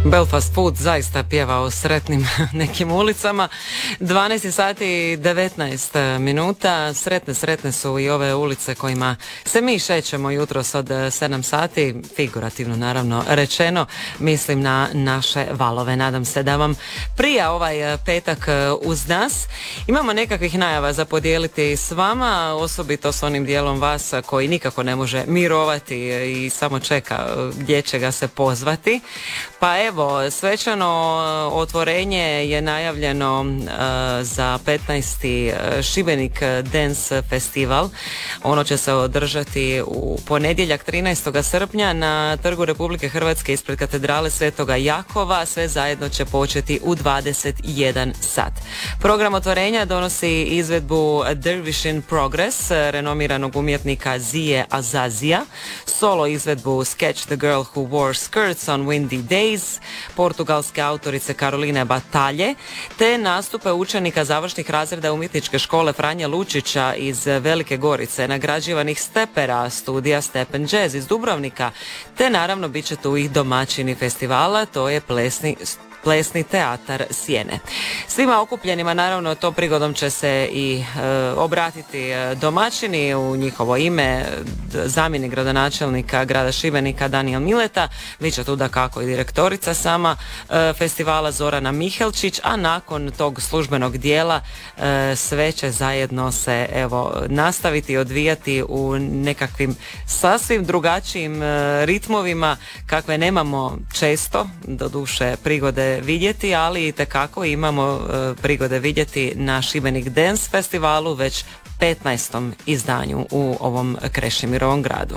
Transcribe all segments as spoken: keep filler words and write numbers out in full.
Belfast Food zaista pjeva o sretnim nekim ulicama. dvanaest sati i devetnaest minuta. Sretne, sretne su i ove ulice kojima se mi šećemo jutros od sedam sati. Figurativno naravno rečeno. Mislim na naše valove. Nadam se da vam prija ovaj petak uz nas. Imamo nekakvih najava za podijeliti s vama, osobito s onim dijelom vas koji nikako ne može mirovati i samo čeka gdje će ga se pozvati. Pa evo, svečano otvorenje je najavljeno uh, za petnaesti Šibenik Dance Festival. Ono će se održati u ponedjeljak trinaestog srpnja na Trgu Republike Hrvatske ispred katedrale Svetoga Jakova. Sve zajedno će početi u dvadeset jedan sat. Program otvorenja donosi izvedbu Dervish in Progress, renomiranog umjetnika Zije Azazija, solo izvedbu Sketch the Girl Who Wore Skirts on Windy Days, portugalske autorice Karoline Batalje, te nastupe učenika završnih razreda umjetničke škole Franje Lučića iz Velike Gorice, nagrađivanih stepera studija Stepen Jazz iz Dubrovnika, te naravno bit će tu i domaćini festivala, to je plesni Plesni teatar Sjene. Svima okupljenima naravno to prigodom će se i e, obratiti domaćini, u njihovo ime zamjenik gradonačelnika grada Šibenika Danijel Mileta, bit će tu dakako i direktorica sama e, festivala Zorana Mihelčić, a nakon tog službenog dijela e, sve će zajedno se evo nastaviti i odvijati u nekakvim sasvim drugačijim e, ritmovima kakve nemamo često, doduše prigode vidjeti, ali itekako imamo e, prigode vidjeti na Šibenik Dance Festivalu, već petnaestom izdanju u ovom Krešimirovom gradu.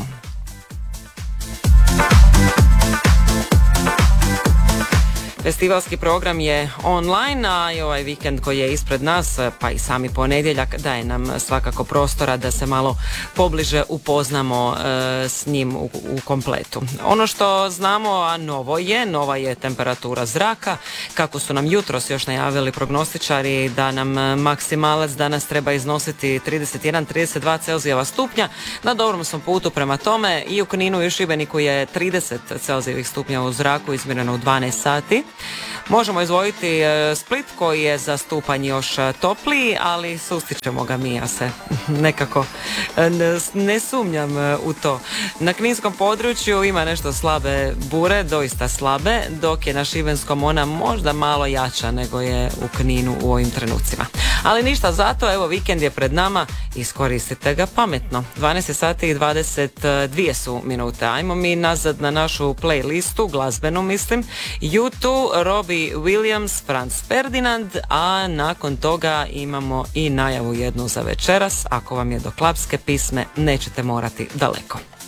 Festivalski program je online, a i ovaj vikend koji je ispred nas, pa i sami ponedjeljak, daje nam svakako prostora da se malo pobliže upoznamo e, s njim u, u kompletu. Ono što znamo, a novo je, nova je temperatura zraka, kako su nam jutros još najavili prognostičari da nam maksimalac danas treba iznositi trideset jedan trideset dva Celzijeva stupnja. Na dobrom smo putu prema tome. I u Kninu i u Šibeniku je trideset Celzijevih stupnja u zraku, izmjereno u dvanaest sati. Možemo izdvojiti Split koji je za stupanj još topliji, ali sustićemo ga mi, ja se nekako ne sumnjam u to. Na kninskom području ima nešto slabe bure, doista slabe, dok je na šibenskom ona možda malo jača nego je u Kninu u ovim trenucima. Ali ništa zato, evo vikend je pred nama, iskoristite ga pametno. dvanaest sati i dvadeset dvije su minute. Ajmo mi nazad na našu playlistu, glazbenu mislim. U dva, Robbie Williams, Franz Ferdinand, a nakon toga imamo i najavu jednu za večeras. Ako vam je do klapske pisme, nećete morati daleko.